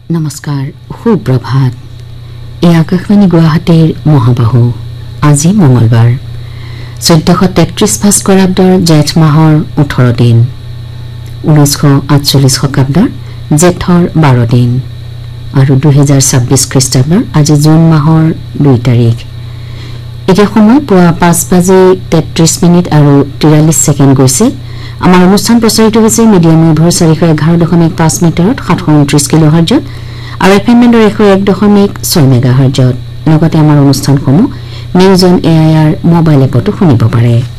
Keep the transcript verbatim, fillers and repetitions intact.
নমস্কাৰ সুপ্ৰভাত এই আকাশবাণী গুৱাহাটীৰ মহাবাহু আজি মঙলবাৰ চৈধ্যশ তেত্ৰিশ ভাস্কৰাব্দৰ জেঠ মাহৰ ওঠৰ দিন ঊনৈছশ আঠচল্লিছ শকাব্দৰ জেঠৰ বাৰ দিন আৰু দুই হাজাৰ ছাব্বিছ খ্ৰীষ্টাব্দৰ আজি জুন মাহৰ দুই তাৰিখ এতিয়া সময় পুৱা পাঁচ বাজি তেত্ৰিশ মিনিট আৰু তিৰাল্লিছ ছেকেণ্ড গৈছে আমাৰ অনুষ্ঠান প্ৰচাৰিত হৈছে মিডিয়াম ৱেভৰ চাৰিশ এঘাৰ দশমিক পাঁচ মিটাৰত সাতশ ঊনত্ৰিছ কিলোহাৰ্টজত আৰু এফ এম বেণ্ডৰ এশ এক দশমিক ছয় মেগাহাৰ্টজত লগতে আমাৰ অনুষ্ঠানসমূহ news on A I R mobile এপতো শুনিব পাৰে।